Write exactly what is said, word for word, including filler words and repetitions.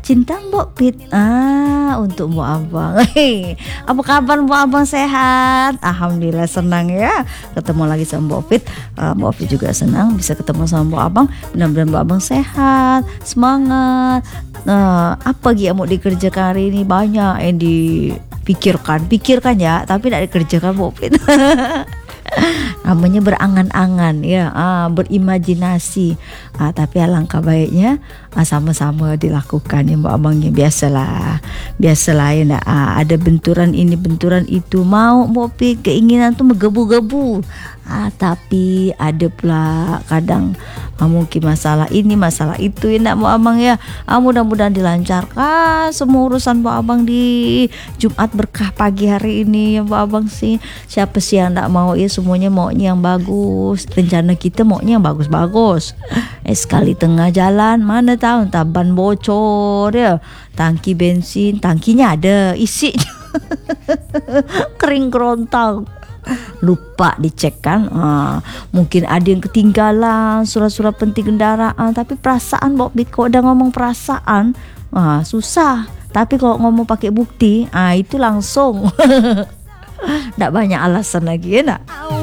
Cinta Mbok Pit. Ah, untuk Mbok Abang. Hei, apa kabar Mbok Abang, sehat? Alhamdulillah, senang ya ketemu lagi sama Mbok Pit. uh, Mbok Pit juga senang bisa ketemu sama Mbok Abang. Mudah-mudahan Mbok Abang sehat, semangat. Nah, apa yang mau dikerjakan hari ini? Banyak yang dipikirkan, pikirkan ya, tapi tidak dikerjakan Mbok Pit. Namanya berangan-angan ya, ah, berimajinasi, ah, tapi alangkah baiknya ah, sama-sama dilakukan ya Mbak Abangnya. Biasalah, biasalah ya ndak, ah, ada benturan ini benturan itu, mau Mbak Pi keinginan tuh menggebu-gebu, ah, tapi ada pula kadang ah, mungkin masalah ini masalah itu ya ndak Mbak Abang ya. Ah, mudah-mudahan dilancarkan semua urusan Mbak Abang di Jumat berkah pagi hari ini ya Mbak Abang sih. Siapa sih yang ndak mau ya, semuanya maunya yang bagus, rencana kita maunya yang bagus-bagus. Eh sekali tengah jalan mana tahu entah ban bocor ya, tangki bensin tangkinya ada isi kering kerontang, lupa dicek kan. Ah, mungkin ada yang ketinggalan surat-surat penting kendaraan, tapi perasaan Mbok Bit kok udah ngomong perasaan ah, susah, tapi kalau ngomong pakai bukti ah, itu langsung. Nggak banyak alasan lagi ya nak.